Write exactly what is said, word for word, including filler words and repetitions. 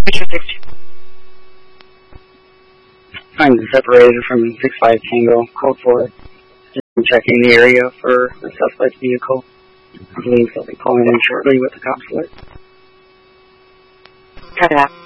I'm separated from six five Tango, code four. Just checking the area for the suspect vehicle. I believe they'll be pulling in shortly with the cops alert. Cut it out.